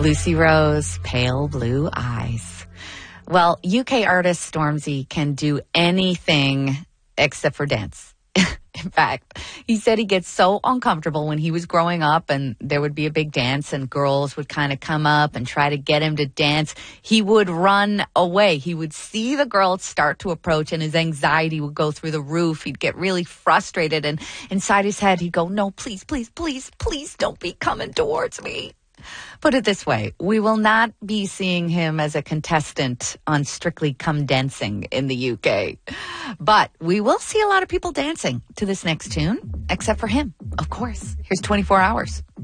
Lucy Rose, Pale Blue Eyes. Well, UK artist Stormzy can do anything except for dance. In fact, he said he gets so uncomfortable when he was growing up and there would be a big dance and girls would kind of come up and try to get him to dance. He would run away. He would see the girls start to approach and his anxiety would go through the roof. He'd get really frustrated and inside his head he'd go, no, please, please, please, please don't be coming towards me. Put it this way, we will not be seeing him as a contestant on Strictly Come Dancing in the UK. But we will see a lot of people dancing to this next tune, except for him, of course. Here's 24 Hours.